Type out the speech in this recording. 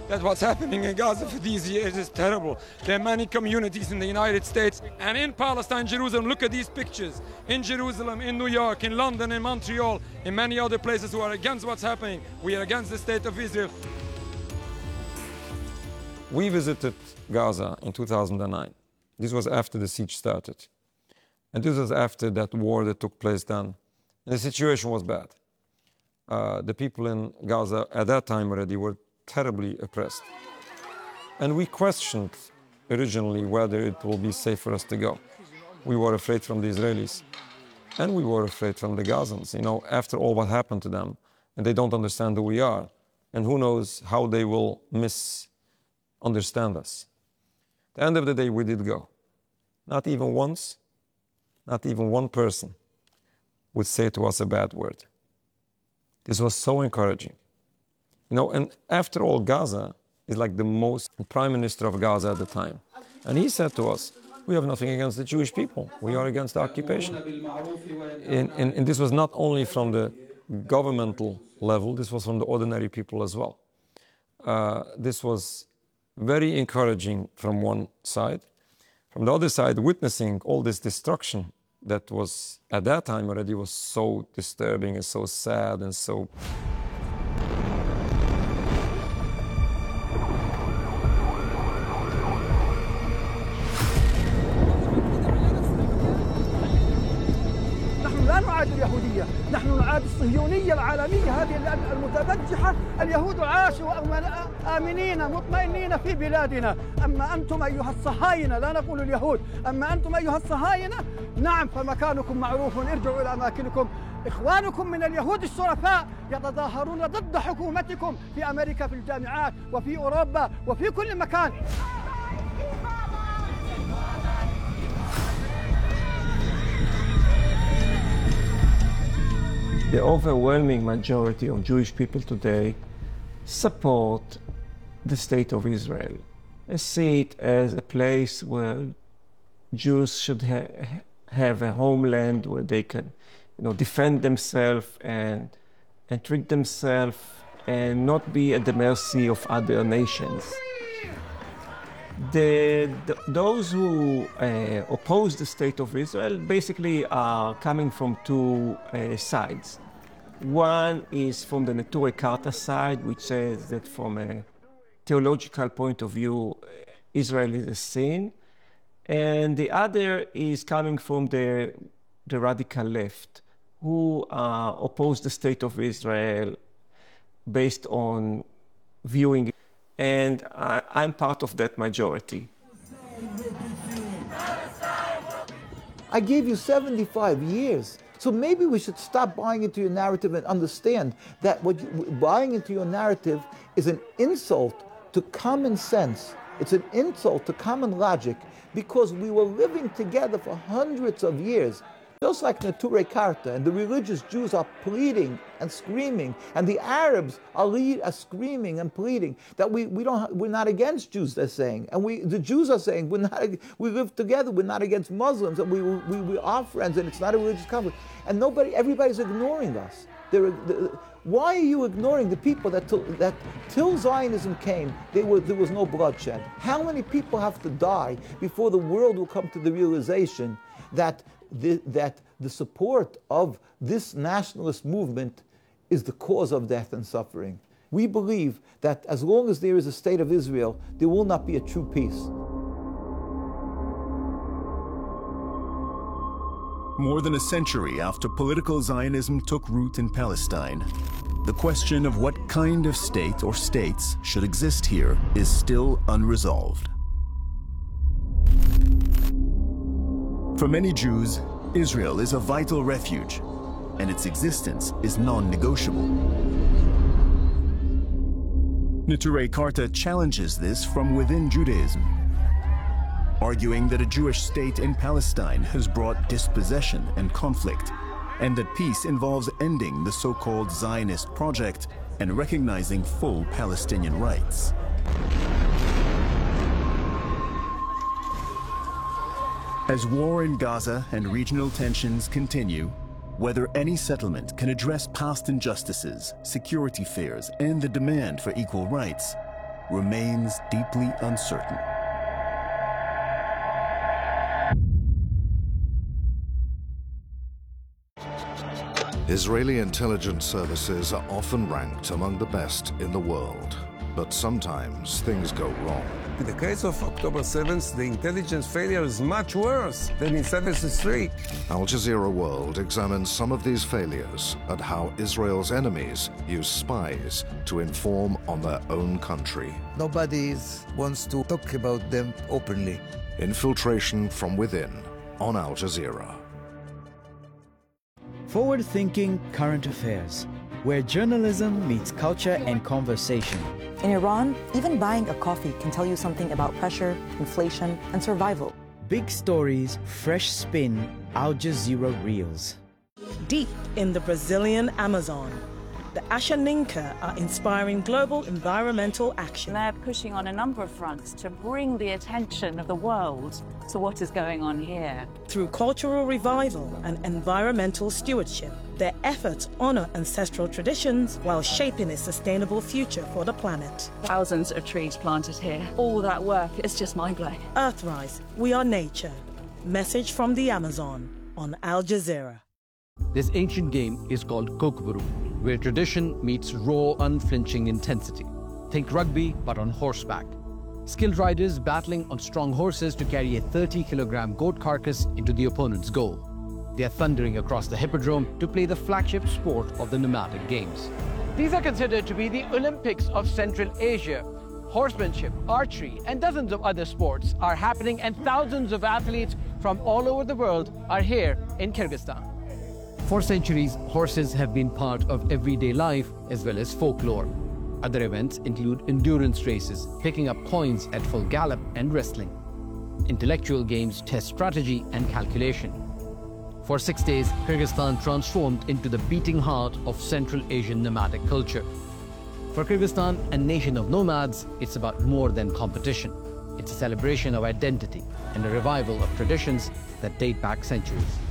that what's happening in Gaza for these years is terrible. There are many communities in the United States and in Palestine, Jerusalem. Look at these pictures. In Jerusalem, in New York, in London, in Montreal, in many other places who are against what's happening. We are against the state of Israel. We visited Gaza in 2009. This was after the siege started. And this was after that war that took place then. And the situation was bad. The people in Gaza at that time already were terribly oppressed. And we questioned originally whether it will be safe for us to go. We were afraid from the Israelis. And we were afraid from the Gazans. You know, after all what happened to them, and they don't understand who we are. And who knows how they will misunderstand us. At the end of the day, we did go. Not even once, not even one person would say to us a bad word. This was so encouraging. You know, and after all, Gaza is like the most prime minister of Gaza at the time. And he said to us, we have nothing against the Jewish people. We are against the occupation. And this was not only from the governmental level, this was from the ordinary people as well. This was very encouraging from one side. From the other side, witnessing all this destruction that was, at that time already, was so disturbing and so sad and so... لا نعادي اليهودية، نحن نعادي الصهيونية العالمية هذه المتبجحة. اليهود عاشوا آمنين مطمئنين في بلادنا. أما أنتم أيها الصهاينة، لا نقول اليهود، أما أنتم أيها الصهاينة، نعم فمكانكم معروف، ارجعوا إلى أماكنكم. إخوانكم من اليهود الشرفاء يتظاهرون ضد حكومتكم في أمريكا في الجامعات وفي أوروبا وفي كل مكان. The overwhelming majority of Jewish people today support the state of Israel. They see it as a place where Jews should have a homeland where they can, defend themselves and treat themselves and not be at the mercy of other nations. Those who oppose the state of Israel basically are coming from two sides. One is from the Neturei Karta side, which says that from a theological point of view, Israel is a sin. And the other is coming from the radical left, who oppose the state of Israel based on viewing it. And I'm part of that majority. I gave you 75 years. So maybe we should stop buying into your narrative and understand that buying into your narrative is an insult to common sense. It's an insult to common logic because we were living together for hundreds of years. Just like Neturei Karta, and the religious Jews are pleading and screaming, and the Arabs are screaming and pleading that we're not against Jews, they're saying, and the Jews are saying we live together, we're not against Muslims, and we are friends, and it's not a religious conflict, and everybody's ignoring us. Why are you ignoring the people that till Zionism came, there was no bloodshed? How many people have to die before the world will come to the realization that the support of this nationalist movement is the cause of death and suffering? We believe that as long as there is a state of Israel, there will not be a true peace. More than a century after political Zionism took root in Palestine, the question of what kind of state or states should exist here is still unresolved. For many Jews, Israel is a vital refuge, and its existence is non-negotiable. Neturei Karta challenges this from within Judaism, arguing that a Jewish state in Palestine has brought dispossession and conflict, and that peace involves ending the so-called Zionist project and recognizing full Palestinian rights. As war in Gaza and regional tensions continue, whether any settlement can address past injustices, security fears, and the demand for equal rights remains deeply uncertain. Israeli intelligence services are often ranked among the best in the world, but sometimes things go wrong. In the case of October 7th, the intelligence failure is much worse than in 73. Al Jazeera World examines some of these failures and how Israel's enemies use spies to inform on their own country. Nobody wants to talk about them openly. Infiltration from within on Al Jazeera. Forward-thinking current affairs, where journalism meets culture and conversation. In Iran, even buying a coffee can tell you something about pressure, inflation, and survival. Big stories, fresh spin, Al Jazeera Reels. Deep in the Brazilian Amazon, the Ashaninka are inspiring global environmental action. They're pushing on a number of fronts to bring the attention of the world to what is going on here. Through cultural revival and environmental stewardship, their efforts honor ancestral traditions while shaping a sustainable future for the planet. Thousands of trees planted here. All that work is just mind-blowing. Earthrise, we are nature. Message from the Amazon on Al Jazeera. This ancient game is called Kokboru, where tradition meets raw, unflinching intensity. Think rugby, but on horseback. Skilled riders battling on strong horses to carry a 30-kilogram goat carcass into the opponent's goal. They are thundering across the hippodrome to play the flagship sport of the nomadic games. These are considered to be the Olympics of Central Asia. Horsemanship, archery, and dozens of other sports are happening, and thousands of athletes from all over the world are here in Kyrgyzstan. For centuries, horses have been part of everyday life as well as folklore. Other events include endurance races, picking up coins at full gallop, and wrestling. Intellectual games test strategy and calculation. For 6 days, Kyrgyzstan transformed into the beating heart of Central Asian nomadic culture. For Kyrgyzstan, a nation of nomads, it's about more than competition. It's a celebration of identity and a revival of traditions that date back centuries.